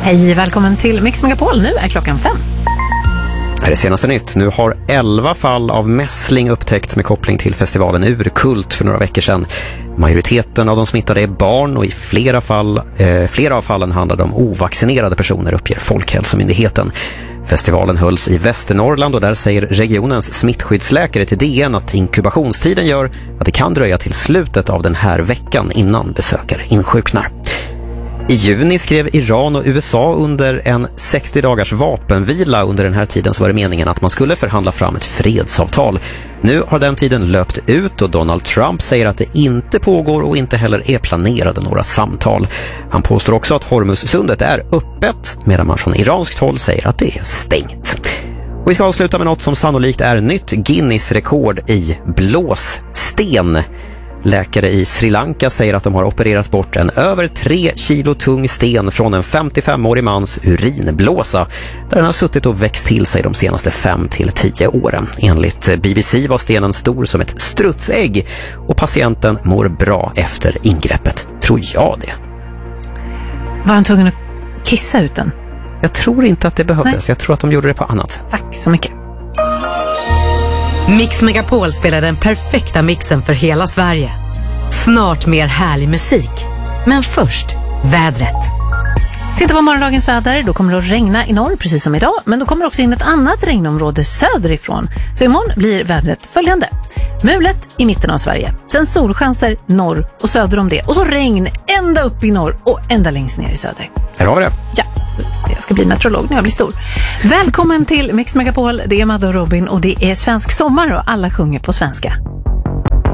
Hej, välkommen till Mix Megapol. Nu är klockan 5. Här är senaste nytt. Nu har 11 fall av mässling upptäckts med koppling till festivalen Urkult för några veckor sedan. Majoriteten av de smittade är barn och i flera av fallen handlar det om ovaccinerade personer, uppger Folkhälsomyndigheten. Festivalen hölls i Västernorrland och där säger regionens smittskyddsläkare till DN att inkubationstiden gör att det kan dröja till slutet av den här veckan innan besökare insjuknar. I juni skrev Iran och USA under en 60 dagars vapenvila. Under den här tiden så var det meningen att man skulle förhandla fram ett fredsavtal. Nu har den tiden löpt ut och Donald Trump säger att det inte pågår och inte heller är planerade några samtal. Han påstår också att Hormuzsundet är öppet medan man från iranskt håll säger att det är stängt. Och vi ska avsluta med något som sannolikt är nytt Guinness-rekord i blåssten. Läkare i Sri Lanka säger att de har opererat bort en över 3 kilo tung sten från en 55-årig mans urinblåsa där den har suttit och växt till sig de senaste 5-10 åren. Enligt BBC var stenen stor som ett strutsägg och patienten mår bra efter ingreppet. Tror jag det. Var han tvungen att kissa ut den? Jag tror inte att det behövdes. Nej. Jag tror att de gjorde det på annat sätt. Tack så mycket. Mix Megapol spelar den perfekta mixen för hela Sverige. Snart mer härlig musik. Men först, vädret. Titta på morgondagens väder. Då kommer det att regna i norr precis som idag. Men då kommer också in ett annat regnområde söderifrån. Så imorgon blir vädret följande. Mulet i mitten av Sverige. Sen solchanser norr och söder om det. Och så regn ända upp i norr och ända längst ner i söder. Här har vi det. Ja. Jag ska bli meteorolog när jag blir stor. Välkommen till Mix Megapol. Det är Madde och Robin och det är svensk sommar och alla sjunger på svenska.